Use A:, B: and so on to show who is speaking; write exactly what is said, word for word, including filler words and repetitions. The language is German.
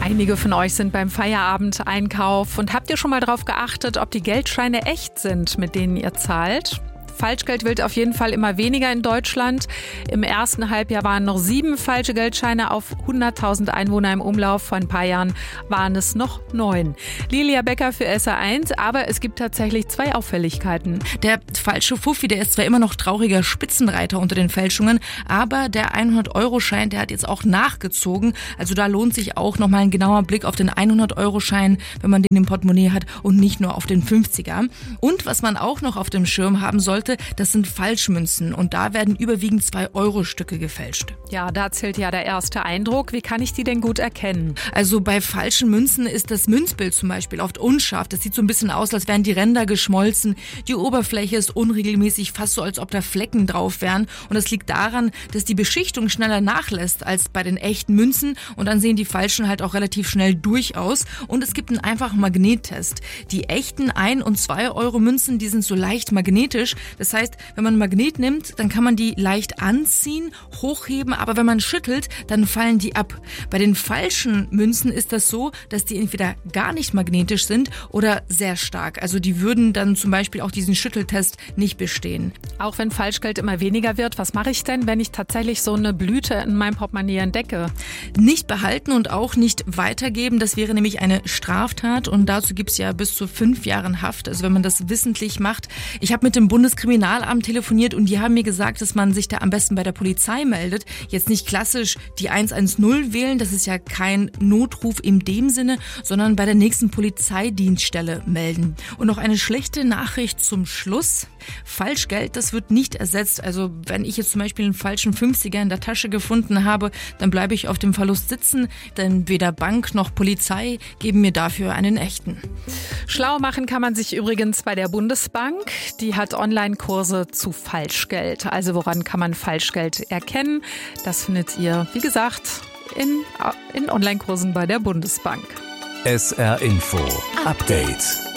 A: Einige von euch sind beim Feierabendeinkauf und habt ihr schon mal darauf geachtet, ob die Geldscheine echt sind, mit denen ihr zahlt? Falschgeld wird auf jeden Fall immer weniger in Deutschland. Im ersten Halbjahr waren noch sieben falsche Geldscheine auf hunderttausend Einwohner im Umlauf. Vor ein paar Jahren waren es noch neun. Lilia Becker für S R eins, aber es gibt tatsächlich zwei Auffälligkeiten.
B: Der falsche Fuffi, der ist zwar immer noch trauriger Spitzenreiter unter den Fälschungen, aber der hundert-Euro-Schein, der hat jetzt auch nachgezogen. Also da lohnt sich auch nochmal ein genauer Blick auf den hundert-Euro-Schein, wenn man den im Portemonnaie hat und nicht nur auf den fünfziger. Und was man auch noch auf dem Schirm haben sollte, das sind Falschmünzen und da werden überwiegend zwei-Euro-Stücke gefälscht.
A: Ja, da zählt ja der erste Eindruck. Wie kann ich die denn gut erkennen?
B: Also bei falschen Münzen ist das Münzbild zum Beispiel oft unscharf. Das sieht so ein bisschen aus, als wären die Ränder geschmolzen. Die Oberfläche ist unregelmäßig, fast so, als ob da Flecken drauf wären. Und das liegt daran, dass die Beschichtung schneller nachlässt als bei den echten Münzen. Und dann sehen die falschen halt auch relativ schnell durch aus. Und es gibt einen einfachen Magnettest. Die echten ein- und zwei-Euro-Münzen, die sind so leicht magnetisch. Das heißt, wenn man ein Magnet nimmt, dann kann man die leicht anziehen, hochheben, aber wenn man schüttelt, dann fallen die ab. Bei den falschen Münzen ist das so, dass die entweder gar nicht magnetisch sind oder sehr stark. Also die würden dann zum Beispiel auch diesen Schütteltest nicht bestehen.
A: Auch wenn Falschgeld immer weniger wird, was mache ich denn, wenn ich tatsächlich so eine Blüte in meinem Portemonnaie entdecke?
B: Nicht behalten und auch nicht weitergeben, das wäre nämlich eine Straftat und dazu gibt es ja bis zu fünf Jahren Haft, also wenn man das wissentlich macht. Ich habe mit dem Bundeskriminalamt telefoniert und die haben mir gesagt, dass man sich da am besten bei der Polizei meldet. Jetzt nicht klassisch die eins eins null wählen, das ist ja kein Notruf in dem Sinne, sondern bei der nächsten Polizeidienststelle melden. Und noch eine schlechte Nachricht zum Schluss. Falschgeld, das wird nicht ersetzt. Also wenn ich jetzt zum Beispiel einen falschen fünfziger in der Tasche gefunden habe, dann bleibe ich auf dem Verlust sitzen, denn weder Bank noch Polizei geben mir dafür einen echten.
A: Schlau machen kann man sich übrigens bei der Bundesbank. Die hat Online-Kurse zu Falschgeld. Also woran kann man Falschgeld erkennen? Das findet ihr, wie gesagt, in, in Online-Kursen bei der Bundesbank.
C: S R Info Update.